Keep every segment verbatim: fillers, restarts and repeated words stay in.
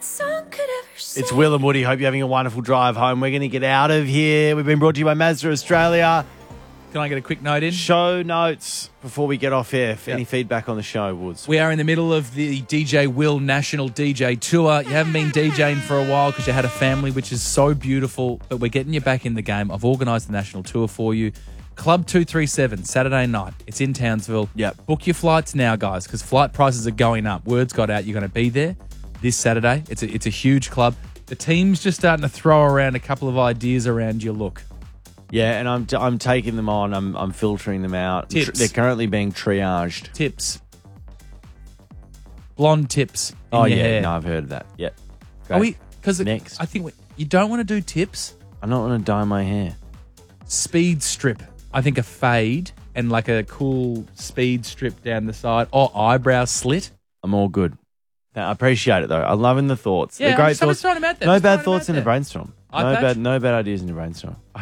It's Will and Woody. Hope you're having a wonderful drive home. We're going to get out of here. We've been brought to you by Mazda Australia. Can I get a quick note in? Show notes before we get off air. Yep. Any feedback on the show, Woods? We are in the middle of the D J Will National D J Tour. You haven't been DJing for a while because you had a family, which is so beautiful, but we're getting you back in the game. I've organised the national tour for you. Club two three seven, Saturday night. It's in Townsville. Yep. Book your flights now, guys, because flight prices are going up. Word's got out you're going to be there this Saturday. It's a, it's a huge club. The team's just starting to throw around a couple of ideas around your look. Yeah, and I'm I'm taking them on. I'm I'm filtering them out. Tips. They're currently being triaged. Tips. Blonde tips in Oh your yeah, hair. no, I've heard of that. Yeah. Are we? Because Next. I think we, you don't want to do tips. I'm not going to dye my hair. Speed strip. I think a fade and like a cool speed strip down the side or eyebrow slit. I'm all good. I appreciate it though. I'm loving the thoughts. Yeah, They're great I'm just- I'm thoughts. just throwing them out there. No Just bad throwing them thoughts out in the there. brainstorm. Eye No patch? bad, no bad ideas in the brainstorm. I,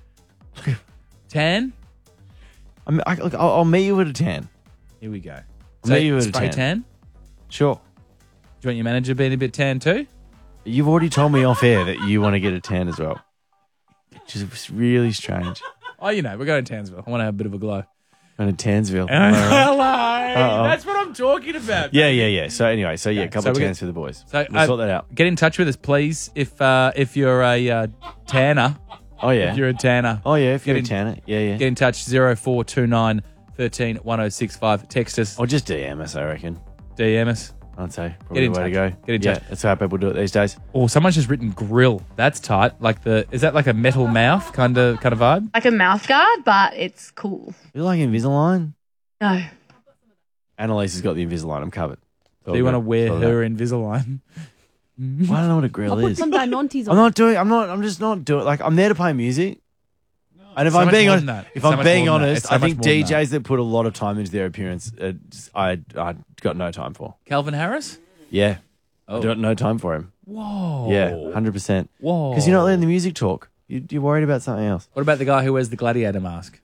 Tan. I mean, I, look, I'll, I'll meet you at a tan. Here we go. I'll meet you at a spray tan. tan. Sure. Do you want your manager being a bit tan too? You've already told me off air that you want to get a tan as well. Which is really strange. Oh, you know, we're going to Townsville. I want to have a bit of a glow. Going to Tansville. Hello. Uh-oh. That's what I'm talking about. Yeah, yeah, yeah. So anyway, so yeah, a Okay, couple so of we tans get- for the boys. So we'll uh, sort that out. Get in touch with us, please. If uh, if you're a uh, tanner, Oh yeah. if you're a tanner, Oh yeah, if Get you're a in- tanner. Yeah, yeah. get in touch zero four two nine one three one oh six five. Text us, Or just D M us, I reckon. D M us. I'd say probably in the way to touch. go. Get in yeah, touch. that's how people do it these days. Oh, someone's just written grill. That's tight. Like the is that like a metal mouth kind of kind of vibe? Like a mouth guard, but it's cool. You like Invisalign? No. Annalise has got the Invisalign. I'm covered. Do you want to wear her Invisalign? Well, I don't know what a grill I'll put is. some Diamantes I'm on. not doing. I'm not. I'm just not doing. Like I'm there to play music. And if so I'm much being more honest, than that. if It's so I'm much being more than that. honest, It's so I much think more than D Js that put a lot of time into their appearance, uh, just- I I got no time for. Calvin Harris? Yeah, Oh. I got no time for him. Whoa. Yeah, hundred percent. Whoa. Because you're not letting the music talk. You, you're worried about something else. What about the guy who wears the gladiator mask?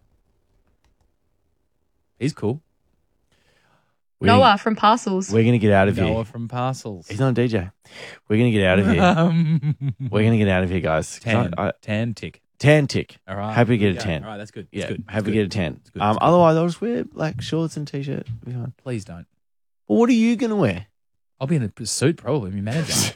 He's cool. We're Noah gonna, from Parcels. we're gonna get out of Noah here. from Parcels. He's not a D J. We're gonna get out of here. Um, We're gonna get out of here, guys. 'Cause tan, I, I, tan tick. tan tick. All right. Happy to get a Yeah, tan. All right, that's good. That's Yeah, good. happy to That's get a good. tan. That's good. Um, That's good. otherwise, I'll just wear like shorts and t-shirt. It'll be fine. Please don't. Well, what are you gonna wear? I'll be in a suit probably. My manager.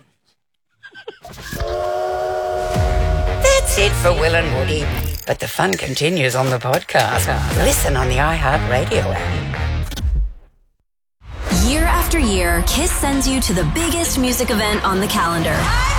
That's it for Will and Woody. But the fun continues on the podcast. Listen on the iHeartRadio app. Year after year, Kiss sends you to the biggest music event on the calendar.